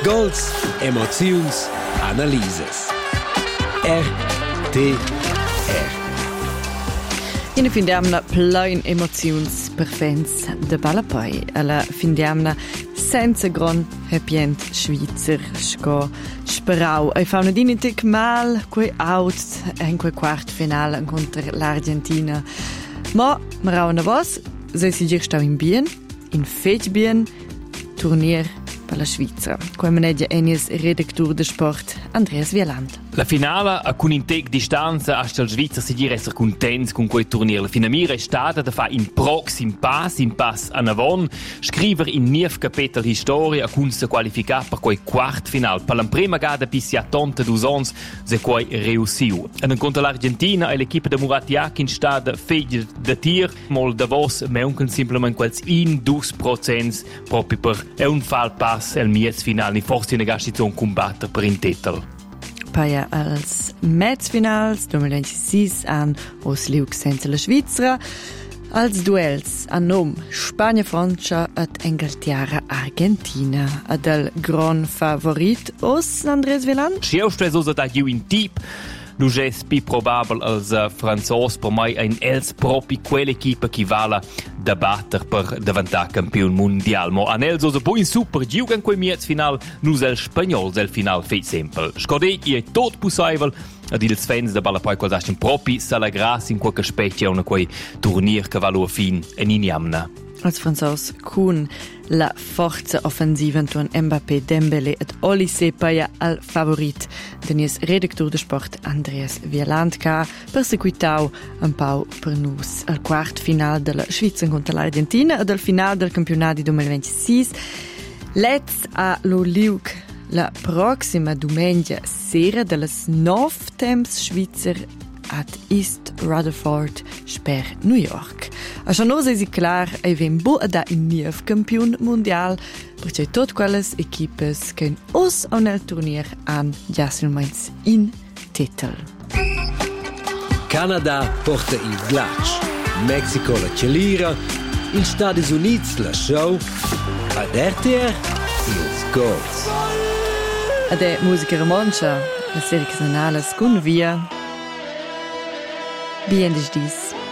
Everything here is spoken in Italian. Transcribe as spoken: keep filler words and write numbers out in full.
Goals, emoziuns, analises. R T R. In fin d'amna plein emoziuns per fans de Ballapoi. Alla fin d'amna senza gran happy end Schweizer sco sperau. E fa una dinitic mal quei out en quei quart finale contro l'Argentina. Ma marau una vos, se si gir stau in bien, in fetg bien, turnier per la Svizra. Quei maneggia enies redaktur de sport Andreas Wieland. La finale a con in tec distanza hasta il Svizra si dire esser contents con quel turnier. La finamira è stata da fa in proxim pass, in pass a Navon, scriver in niev capitol historia a kun se qualificar per quel quart final. Per la prima gada pissi a tonta dus ons se quei reussiu. En contra l'Argentina e l'equipa de Murat Yakin sta da fegli de tir, mol da vos meuncan simplement quels in dus procents proprio per è un fall pass el miez final ni forse una gastizione combattere per in titel. Paia als Metzfinals duemilaventisei an os liug senza la Svizra, als duels a nom Spagna-Francia et Inghilterra-Argentina. Ad el gran favorit os Andreas Wieland? Si eu stres osa da giu in tip, nu ges pi probabel als uh, Franzos per mai ein els propi quell'equipa chi vala da batter per davantar campion mondial. Mo an els osa buin super giugan quei miez final, nus el spagnols el final feit sempre. Scodei i è tot possibel ad ils fans da Ballapoi quals astin propi salagras in qualche specie una quei turnier che valo a fin en iniamna. Als Franzos kun la forza offensiva con Mbappé, Dembélé et Olise paia al favorit denies redaktur de sport Andreas Wieland ca perseguitau un pau per nus al quart final della Svizra contro l'Argentina ed al final del campionat duemilaventisei. Let's a lo liug la prossima domenica sera delles nov temps Svizzer at East Rutherford sper New York. A schon nos è clar e vem bo da in niev campion mondial perché tot quelles equipes che os on el turnier an jasselmeins in titel. Canada porta il glatsch, Mexico la celira, il Stati Uniti la show, ad R T R ils goals. Ade musica romancia, la serie canales con via. Bien dis dis.